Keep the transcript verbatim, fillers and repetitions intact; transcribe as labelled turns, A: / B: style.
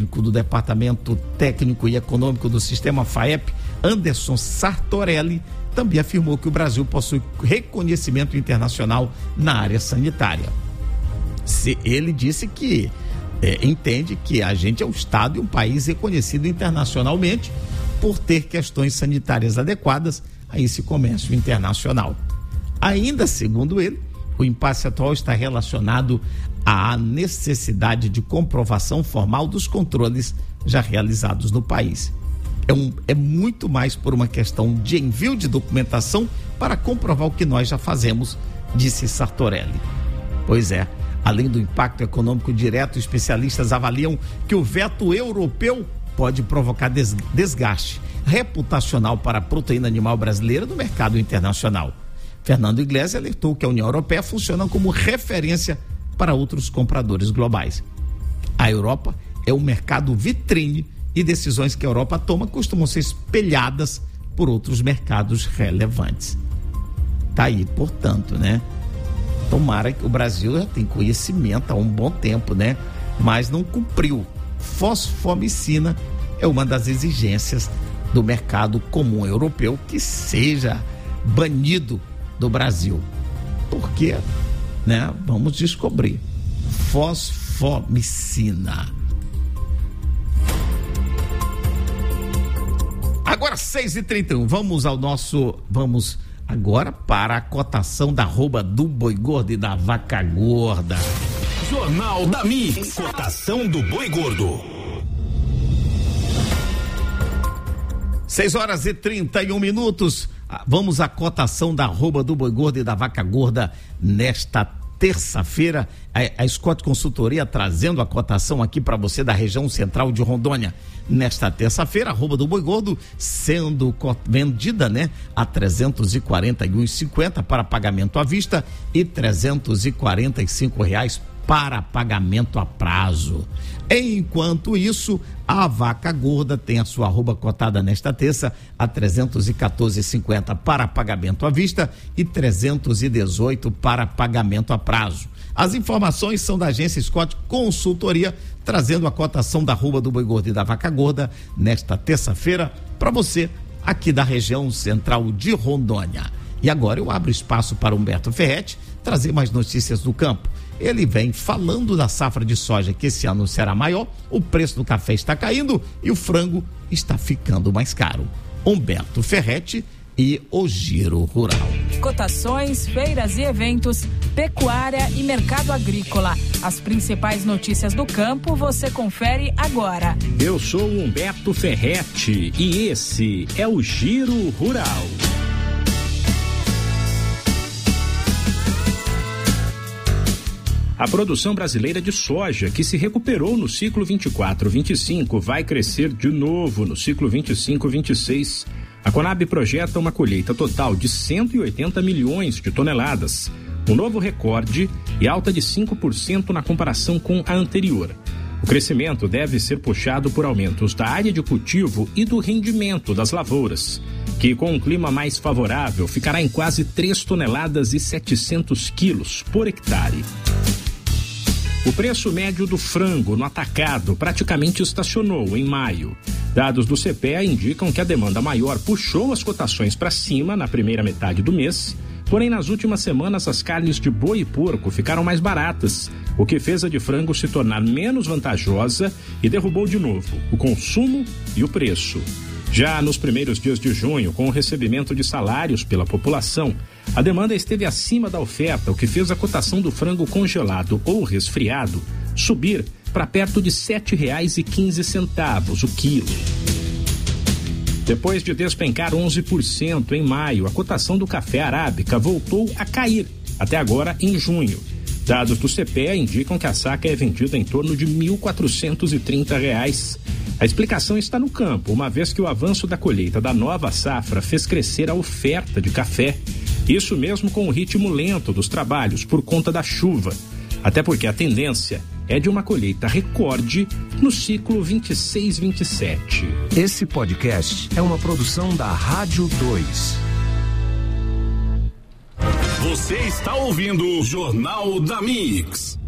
A: técnico do Departamento Técnico e Econômico do Sistema FAEP, Anderson Sartorelli, também afirmou que o Brasil possui reconhecimento internacional na área sanitária. Se ele disse que é, entende que a gente é um Estado e um país reconhecido internacionalmente por ter questões sanitárias adequadas a esse comércio internacional. Ainda segundo ele, o impasse atual está relacionado à necessidade de comprovação formal dos controles já realizados no país. É, um, é muito mais por uma questão de envio de documentação para comprovar o que nós já fazemos, disse Sartorelli. Pois é, além do impacto econômico direto, especialistas avaliam que o veto europeu pode provocar des, desgaste reputacional para a proteína animal brasileira no mercado internacional. Fernando Iglesias alertou que a União Europeia funciona como referência para outros compradores globais. A Europa é um mercado vitrine e decisões que a Europa toma costumam ser espelhadas por outros mercados relevantes. Tá aí, portanto, né? Tomara que o Brasil já tem conhecimento há um bom tempo, né? Mas não cumpriu. Fosfomicina é uma das exigências do mercado comum europeu que seja banido do Brasil. Por quê? Né? Vamos descobrir. Fosfomicina. Agora seis e trinta e um, vamos ao nosso, vamos agora para a cotação da arroba do boi gordo e da vaca gorda.
B: Jornal da Mix, cotação do boi gordo.
A: seis horas e trinta e um minutos. Vamos à cotação da arroba do boi gordo e da vaca gorda nesta terça-feira. A, a Scott Consultoria trazendo a cotação aqui para você da região central de Rondônia. Nesta terça-feira, a arroba do boi gordo sendo vendida, né, a trezentos e quarenta e um reais e cinquenta centavos para pagamento à vista e trezentos e quarenta e cinco reais para pagamento a prazo. Enquanto isso, a vaca gorda tem a sua arroba cotada nesta terça a trezentos e quatorze reais e cinquenta centavos para pagamento à vista e trezentos e dezoito reais para pagamento a prazo. As informações são da agência Scott Consultoria, trazendo a cotação da arroba do boi gordo e da vaca gorda nesta terça-feira para você aqui da região central de Rondônia. E agora eu abro espaço para Humberto Ferretti trazer mais notícias do campo. Ele vem falando da safra de soja que esse ano será maior, o preço do café está caindo e o frango está ficando mais caro. Humberto Ferretti e o Giro Rural.
C: Cotações, feiras e eventos, pecuária e mercado agrícola. As principais notícias do campo você confere agora.
D: Eu sou o Humberto Ferretti e esse é o Giro Rural. A produção brasileira de soja, que se recuperou no ciclo vinte e quatro vinte e cinco, vai crescer de novo no ciclo vinte e cinco vinte e seis. A Conab projeta uma colheita total de cento e oitenta milhões de toneladas, um novo recorde e alta de cinco por cento na comparação com a anterior. O crescimento deve ser puxado por aumentos da área de cultivo e do rendimento das lavouras, que com um clima mais favorável ficará em quase três toneladas e setecentos quilos por hectare. O preço médio do frango no atacado praticamente estacionou em maio. Dados do C P E A indicam que a demanda maior puxou as cotações para cima na primeira metade do mês, porém nas últimas semanas as carnes de boi e porco ficaram mais baratas, o que fez a de frango se tornar menos vantajosa e derrubou de novo o consumo e o preço. Já nos primeiros dias de junho, com o recebimento de salários pela população, a demanda esteve acima da oferta, o que fez a cotação do frango congelado ou resfriado subir para perto de sete reais e quinze centavos o quilo. Depois de despencar onze por cento em maio, a cotação do café arábica voltou a cair, até agora em junho. Dados do C P E A indicam que a saca é vendida em torno de mil quatrocentos e trinta reais. A explicação está no campo, uma vez que o avanço da colheita da nova safra fez crescer a oferta de café. Isso mesmo com o ritmo lento dos trabalhos por conta da chuva. Até porque a tendência é de uma colheita recorde no ciclo vinte e seis vinte e sete.
B: Esse podcast é uma produção da Rádio dois. Você está ouvindo o Jornal da Mix.